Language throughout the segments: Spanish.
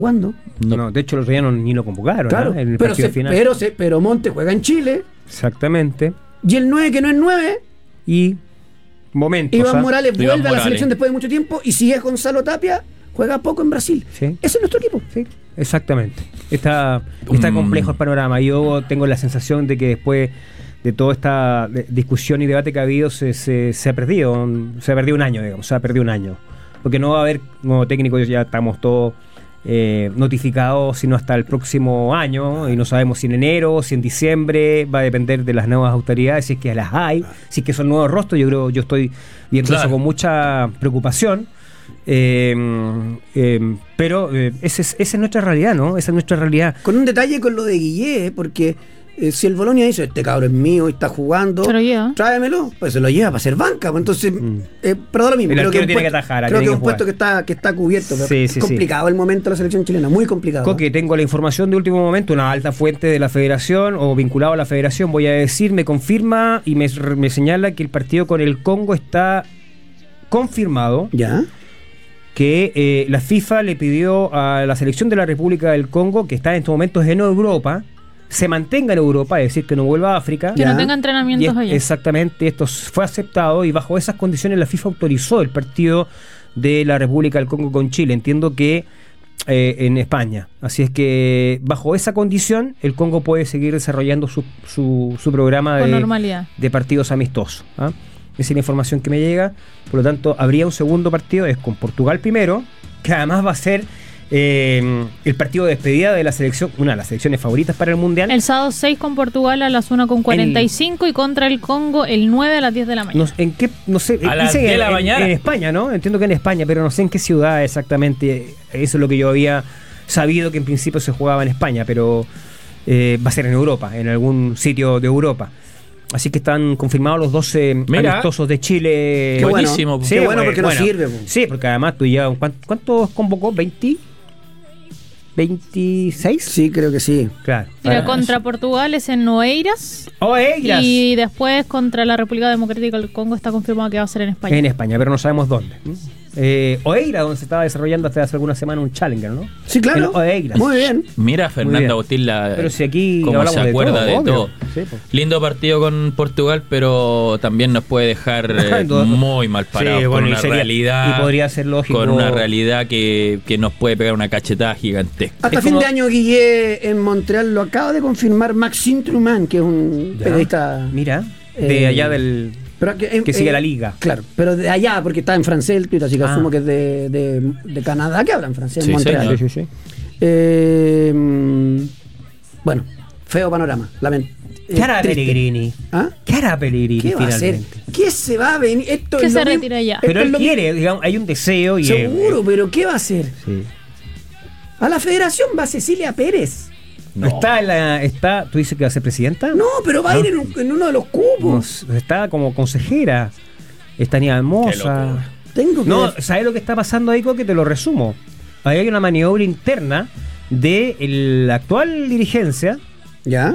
¿Cuándo? No, de hecho los otro día ni lo convocaron, claro, en el partido final. Pero Montes juega en Chile. Exactamente. Y el 9 que no es 9. Y momentos. Iván Morales vuelve a la selección después de mucho tiempo. Y si es Gonzalo Tapia, juega poco en Brasil. Sí. Ese es nuestro equipo. Sí, exactamente. Está complejo el panorama. Yo tengo la sensación de que después de toda esta discusión y debate que ha habido se ha perdido. Se ha perdido un año, digamos. Se ha perdido un año. Porque no va a haber nuevo técnico, ya estamos todos notificados, sino hasta el próximo año, y no sabemos si en enero, si en diciembre, va a depender de las nuevas autoridades, si es que las hay, si es que son nuevos rostros. Yo estoy viendo eso con mucha preocupación. Pero esa es nuestra realidad, ¿no? Esa es nuestra realidad. Con un detalle con lo de Guillé, porque si el Bolonia dice, este cabrón es mío y está jugando, tráemelo, pues se lo lleva para hacer banca. Pues entonces, pero da lo mismo. El arquero tiene que atajar. Creo que es un puesto que está cubierto. Pero es complicado el momento de la selección chilena, muy complicado. Coque, tengo la información de último momento, una alta fuente de la federación o vinculado a la federación, voy a decir, me confirma y me señala que el partido con el Congo está confirmado. ¿Ya? Que la FIFA le pidió a la selección de la República del Congo, que está en estos momentos en Europa, se mantenga en Europa, es decir, que no vuelva a África. Que no tenga entrenamientos allá. Exactamente, esto fue aceptado y bajo esas condiciones la FIFA autorizó el partido de la República del Congo con Chile. Entiendo que en España. Así es que bajo esa condición el Congo puede seguir desarrollando su programa de partidos amistosos. Esa es la información que me llega. Por lo tanto, habría un segundo partido, es con Portugal primero, que además va a ser el partido de despedida de la selección, una de las selecciones favoritas para el Mundial. El sábado 6 con Portugal a las 1:45 y contra el Congo el 9 a las 10 de la mañana. No sé, a las 10 de la mañana. En España, ¿no? Entiendo que en España, pero no sé en qué ciudad exactamente. Eso es lo que yo había sabido, que en principio se jugaba en España, pero va a ser en Europa, en algún sitio de Europa. Así que están confirmados los 12 amistosos de Chile. Qué buenísimo. Sí, qué bueno porque nos sirve. Sí, porque además tú ya... ¿Cuántos convocó? ¿20? ¿26? Sí, creo que sí. Claro. Mira, contra Portugal es en Oeiras. ¡Oeiras! Y después contra la República Democrática del Congo está confirmado que va a ser en España. En España, pero no sabemos dónde. Oeiras, donde se estaba desarrollando hasta hace algunas semanas un Challenger, ¿no? Sí, claro. Oeiras. Muy bien. Mira, Fernanda Agustín, pero si aquí cómo se acuerda de todo. Sí, pues. Lindo partido con Portugal, pero también nos puede dejar muy mal parados, con una realidad. Y podría ser lógico. Con una realidad que nos puede pegar una cachetada gigantesca. Hasta fin de año, Guillé, en Montreal, lo acaba de confirmar Maxime Truman, que es un periodista. Mira, de allá del. Que sigue la liga. Claro, pero de allá, porque está en francés el tuit, así que asumo que es de Canadá, que hablan francés, en Montreal. Sí. Bueno, feo panorama. ¿Qué hará Pellegrini? ¿Qué hará Pellegrini? ¿Qué va a hacer? ¿Qué se va a venir? Esto que es se retira ya. Pero él quiere, digamos, hay un deseo. Y seguro, pero ¿qué va a hacer? Sí. A la federación va Cecilia Pérez. No. ¿Tú dices que va a ser presidenta? No, pero va a ir en uno de los cupos. No, está como consejera. Está Aníbal Mosa. ¿Sabes lo que está pasando ahí, Coque? Te lo resumo. Ahí hay una maniobra interna de la actual dirigencia. ¿Ya?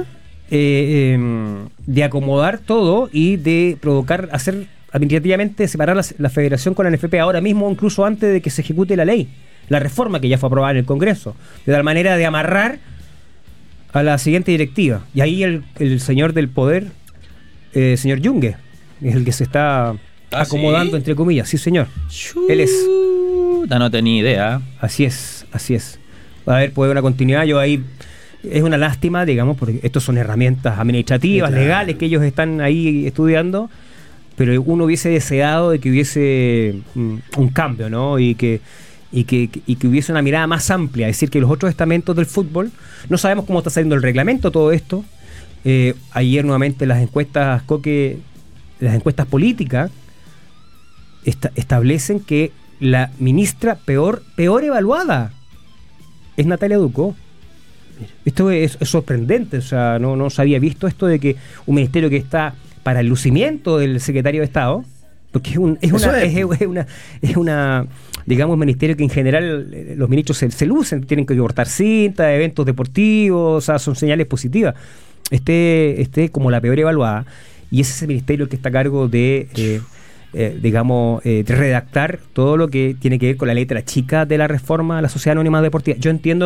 De acomodar todo y de provocar, hacer administrativamente separar la federación con la NFP ahora mismo, incluso antes de que se ejecute la ley, la reforma que ya fue aprobada en el Congreso, de tal manera de amarrar a la siguiente directiva. Y ahí el señor del poder, señor Junge, es el que se está acomodando, ¿sí? Entre comillas. Sí, señor. Él es. No tenía idea. Así es. Va a haber, puede haber una continuidad. Yo ahí. Es una lástima, digamos, porque estos son herramientas administrativas, legales, que ellos están ahí estudiando, pero uno hubiese deseado de que hubiese un cambio, ¿no? Y que hubiese una mirada más amplia, es decir, que los otros estamentos del fútbol, no sabemos cómo está saliendo el reglamento, todo esto. Ayer nuevamente las encuestas, Coque, las encuestas políticas establecen que la ministra peor evaluada es Natalia Ducó. Esto es sorprendente, o sea, no se había visto esto de que un ministerio que está para el lucimiento del secretario de Estado, porque es una digamos, ministerio que en general los ministros se lucen, tienen que cortar cinta, eventos deportivos, o sea, son señales positivas. Esté como la peor evaluada, y ese es el ministerio que está a cargo de redactar todo lo que tiene que ver con la letra chica de la reforma a la sociedad anónima deportiva. Yo entiendo